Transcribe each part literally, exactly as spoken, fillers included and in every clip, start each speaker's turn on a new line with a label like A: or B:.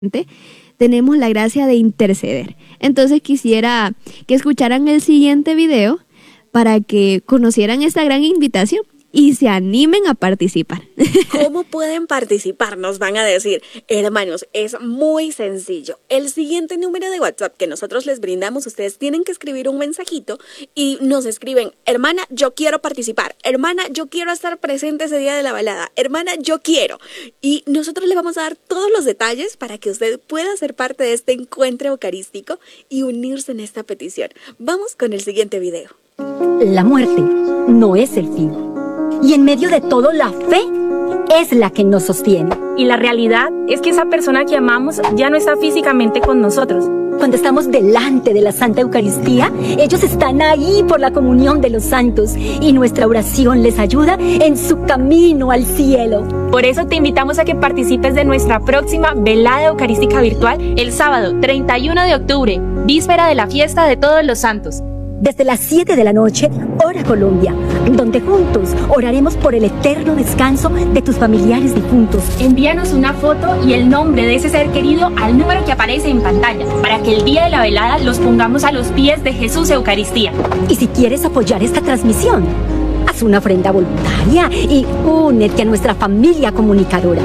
A: tenemos la gracia de interceder. Entonces quisiera que escucharan el siguiente video para que conocieran esta gran invitación y se animen a participar.
B: ¿Cómo pueden participar? Nos van a decir. Hermanos, es muy sencillo. El siguiente número de WhatsApp que nosotros les brindamos, ustedes tienen que escribir un mensajito y nos escriben: hermana, yo quiero participar. Hermana, yo quiero estar presente ese día de la balada. Hermana, yo quiero. Y nosotros le vamos a dar todos los detalles para que usted pueda ser parte de este encuentro eucarístico y unirse en esta petición. Vamos con el siguiente video.
C: La muerte no es el fin. Y en medio de todo, la fe es la que nos sostiene.
D: Y la realidad es que esa persona que amamos ya no está físicamente con nosotros.
C: Cuando estamos delante de la Santa Eucaristía, ellos están ahí por la comunión de los santos y nuestra oración les ayuda en su camino al cielo.
D: Por eso te invitamos a que participes de nuestra próxima velada eucarística virtual el sábado treinta y uno de octubre, víspera de la fiesta de Todos los Santos.
C: Desde las siete de la noche, hora Colombia, donde juntos oraremos por el eterno descanso de tus familiares difuntos.
D: Envíanos una foto y el nombre de ese ser querido al número que aparece en pantalla, para que el día de la velada los pongamos a los pies de Jesús Eucaristía.
C: Y si quieres apoyar esta transmisión, haz una ofrenda voluntaria y únete a nuestra familia comunicadora.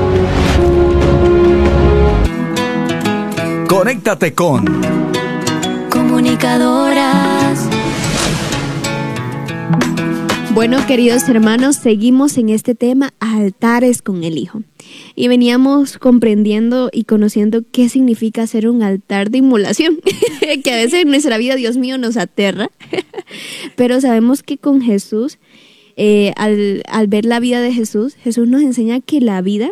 E: Conéctate con
F: Comunicadoras.
A: Bueno, queridos hermanos, seguimos en este tema, altares con el Hijo. Y veníamos comprendiendo y conociendo qué significa ser un altar de inmolación, que a veces en nuestra vida, Dios mío, nos aterra. Pero sabemos que con Jesús, eh, al, al ver la vida de Jesús, Jesús nos enseña que la vida,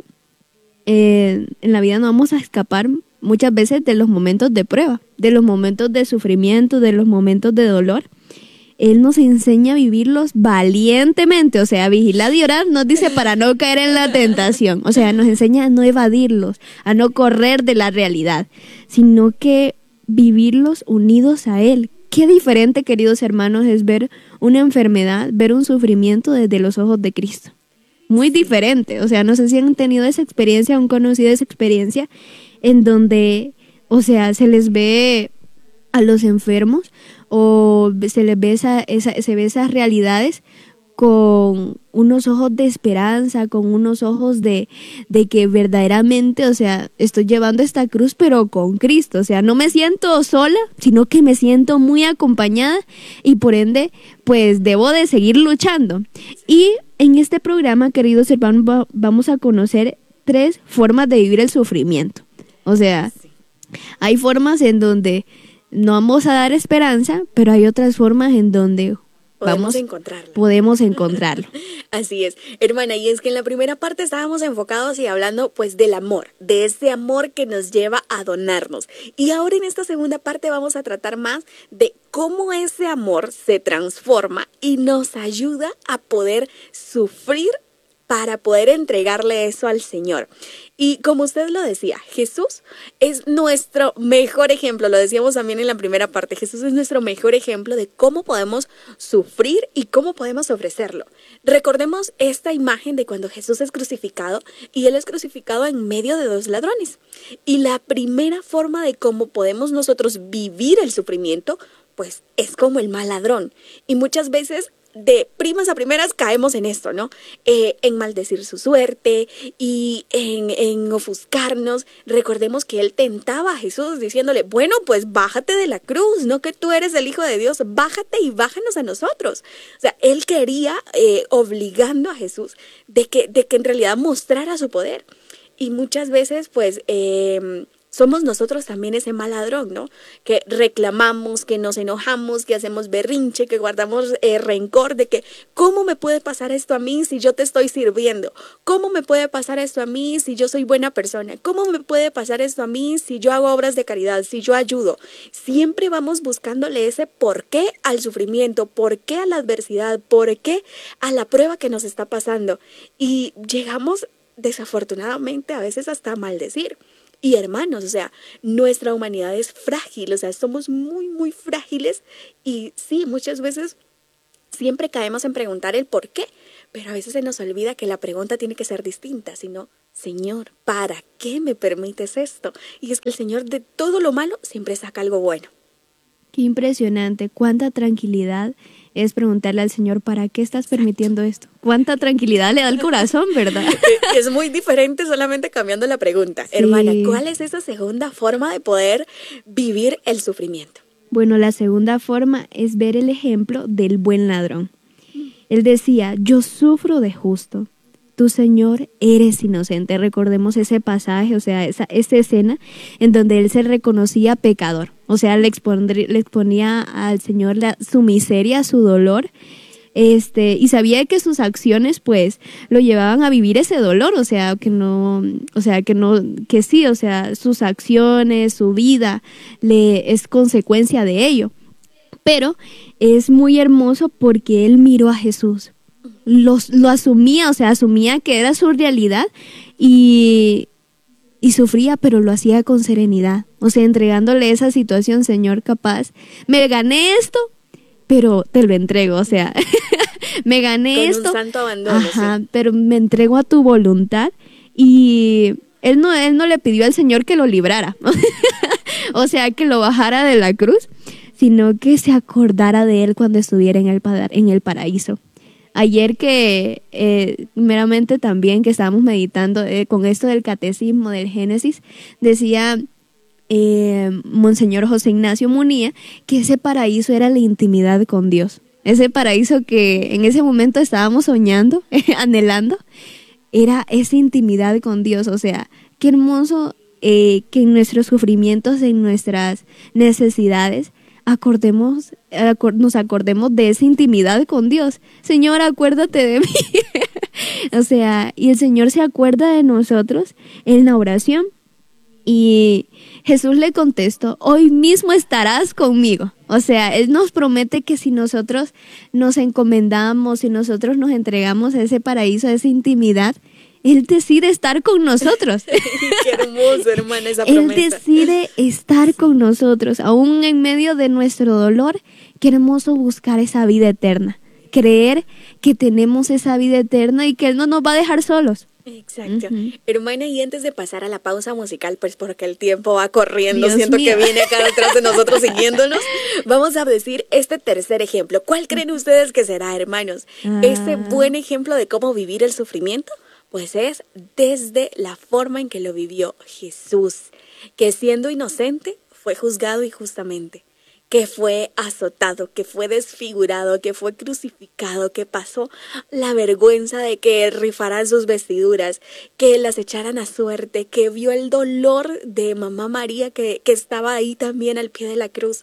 A: eh, en la vida no vamos a escapar muchas veces de los momentos de prueba, de los momentos de sufrimiento, de los momentos de dolor. Él nos enseña a vivirlos valientemente, o sea, vigilar y orar nos dice para no caer en la tentación, o sea, nos enseña a no evadirlos, a no correr de la realidad, sino que vivirlos unidos a Él. Qué diferente, queridos hermanos, es ver una enfermedad, ver un sufrimiento desde los ojos de Cristo. Muy diferente, o sea, no sé si han tenido esa experiencia, han conocido esa experiencia en donde, o sea, se les ve a los enfermos o se les ve esa, esa, se ve esas realidades con unos ojos de esperanza, con unos ojos de, de que verdaderamente, o sea, estoy llevando esta cruz pero con Cristo, o sea, no me siento sola, sino que me siento muy acompañada y por ende, pues debo de seguir luchando. Y en este programa, queridos hermanos, vamos a conocer tres formas de vivir el sufrimiento. O sea, hay formas en donde no vamos a dar esperanza, pero hay otras formas en donde
B: podemos
A: vamos,
B: encontrarlo.
A: Podemos encontrarlo.
B: Así es, hermana, y es que en la primera parte estábamos enfocados y hablando pues del amor, de ese amor que nos lleva a donarnos. Y ahora en esta segunda parte vamos a tratar más de cómo ese amor se transforma y nos ayuda a poder sufrir para poder entregarle eso al Señor. Y como usted lo decía, Jesús es nuestro mejor ejemplo, lo decíamos también en la primera parte, Jesús es nuestro mejor ejemplo de cómo podemos sufrir y cómo podemos ofrecerlo. Recordemos esta imagen de cuando Jesús es crucificado y Él es crucificado en medio de dos ladrones. Y la primera forma de cómo podemos nosotros vivir el sufrimiento, pues es como el mal ladrón. Y muchas veces de primas a primeras caemos en esto, ¿no? Eh, en maldecir su suerte y en, en ofuscarnos. Recordemos que Él tentaba a Jesús diciéndole, bueno, pues bájate de la cruz, no que tú eres el Hijo de Dios, bájate y bájanos a nosotros. O sea, Él quería eh, obligando a Jesús de que, de que en realidad mostrara su poder. Y muchas veces, pues, eh, somos nosotros también ese mal ladrón, ¿no? Que reclamamos, que nos enojamos, que hacemos berrinche, que guardamos eh, rencor de que ¿cómo me puede pasar esto a mí si yo te estoy sirviendo? ¿Cómo me puede pasar esto a mí si yo soy buena persona? ¿Cómo me puede pasar esto a mí si yo hago obras de caridad, si yo ayudo? Siempre vamos buscándole ese por qué al sufrimiento, por qué a la adversidad, por qué a la prueba que nos está pasando. Y llegamos desafortunadamente a veces hasta a maldecir. Y hermanos, o sea, nuestra humanidad es frágil, o sea, somos muy, muy frágiles y sí, muchas veces siempre caemos en preguntar el por qué, pero a veces se nos olvida que la pregunta tiene que ser distinta, sino Señor, ¿para qué me permites esto? Y es que el Señor de todo lo malo siempre saca algo bueno.
A: Qué impresionante, cuánta tranquilidad es preguntarle al Señor, ¿para qué estás permitiendo esto? Cuánta tranquilidad le da al corazón, ¿verdad?
B: Es muy diferente solamente cambiando la pregunta. Sí. Hermana, ¿cuál es esa segunda forma de poder vivir el sufrimiento?
A: Bueno, la segunda forma es ver el ejemplo del buen ladrón. Él decía, yo sufro de justo. Tú, Señor, eres inocente. Recordemos ese pasaje, o sea, esa, esa escena en donde él se reconocía pecador. O sea, le, expondría, le exponía al Señor la, su miseria, su dolor, este, y sabía que sus acciones, pues, lo llevaban a vivir ese dolor. O sea, que no, o sea, que no, que sí, o sea, sus acciones, su vida, le es consecuencia de ello. Pero es muy hermoso porque él miró a Jesús. Los, lo asumía, o sea, asumía que era su realidad y, y sufría, pero lo hacía con serenidad. O sea, entregándole esa situación, Señor, capaz, me gané esto, pero te lo entrego, o sea, me gané
B: con
A: esto.
B: Con un santo abandono.
A: Ajá,
B: sí.
A: Pero me entrego a tu voluntad y él no, él no le pidió al Señor que lo librara, o sea, que lo bajara de la cruz, sino que se acordara de él cuando estuviera en el, en el paraíso. Ayer que eh, meramente también que estábamos meditando eh, con esto del catecismo del Génesis, decía eh, Monseñor José Ignacio Munía que ese paraíso era la intimidad con Dios. Ese paraíso que en ese momento estábamos soñando, anhelando, era esa intimidad con Dios. O sea, qué hermoso eh, que en nuestros sufrimientos, en nuestras necesidades, acordemos, acor- nos acordemos de esa intimidad con Dios. Señor, acuérdate de mí. O sea, y el Señor se acuerda de nosotros en la oración. Y Jesús le contestó, hoy mismo estarás conmigo. O sea, Él nos promete que si nosotros nos encomendamos, si nosotros nos entregamos a ese paraíso, a esa intimidad, Él decide estar con nosotros.
B: Qué hermoso, hermana, esa
A: Él
B: promesa.
A: decide estar con nosotros, aún en medio de nuestro dolor. Qué hermoso buscar esa vida eterna, creer que tenemos esa vida eterna y que Él no nos va a dejar solos.
B: Exacto.
A: Uh-huh.
B: Hermana, y antes de pasar a la pausa musical, pues porque el tiempo va corriendo,
A: Dios
B: siento
A: mío.
B: que viene acá detrás de nosotros siguiéndonos, vamos a decir este tercer ejemplo. ¿Cuál creen ustedes que será, hermanos?
A: Ah.
B: Este buen ejemplo de cómo vivir el sufrimiento, pues es desde la forma en que lo vivió Jesús, que siendo inocente fue juzgado injustamente, que fue azotado, que fue desfigurado, que fue crucificado, que pasó la vergüenza de que rifaran sus vestiduras, que las echaran a suerte, que vio el dolor de mamá María que, que estaba ahí también al pie de la cruz.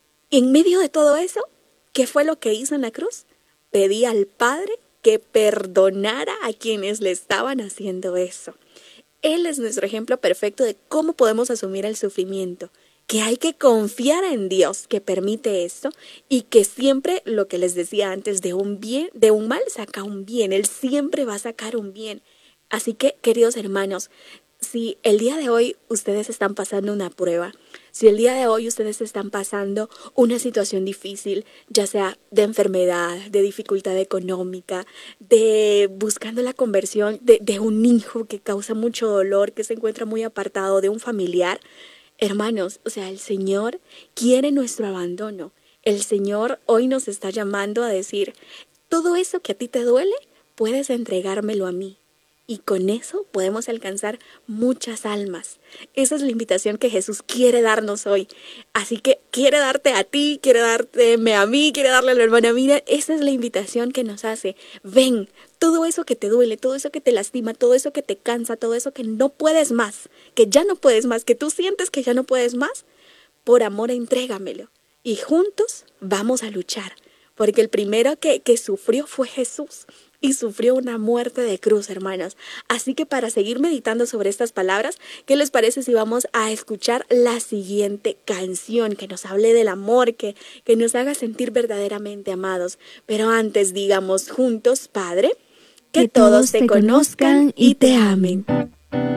B: Y en medio de todo eso, ¿qué fue lo que hizo en la cruz? Pedía al Padre que perdonara a quienes le estaban haciendo eso. Él es nuestro ejemplo perfecto de cómo podemos asumir el sufrimiento, que hay que confiar en Dios que permite esto y que siempre, lo que les decía antes, de un bien, de un mal saca un bien. Él siempre va a sacar un bien. Así que, queridos hermanos, si el día de hoy ustedes están pasando una prueba, si el día de hoy ustedes están pasando una situación difícil, ya sea de enfermedad, de dificultad económica, de buscando la conversión de, de un hijo que causa mucho dolor, que se encuentra muy apartado de un familiar, hermanos, o sea, el Señor quiere nuestro abandono. El Señor hoy nos está llamando a decir, todo eso que a ti te duele, puedes entregármelo a mí. Y con eso podemos alcanzar muchas almas. Esa es la invitación que Jesús quiere darnos hoy. Así que quiere darte a ti, quiere darte a mí, quiere darle a la hermana Mira. Esa es la invitación que nos hace. Ven, todo eso que te duele, todo eso que te lastima, todo eso que te cansa, todo eso que no puedes más, que ya no puedes más, que tú sientes que ya no puedes más, por amor entrégamelo. Y juntos vamos a luchar. Porque el primero que, que sufrió fue Jesús. Y sufrió una muerte de cruz, hermanos. Así que para seguir meditando sobre estas palabras, ¿qué les parece si vamos a escuchar la siguiente canción que nos hable del amor, que, que nos haga sentir verdaderamente amados? Pero antes digamos juntos, Padre, que, que todos te conozcan y te amen.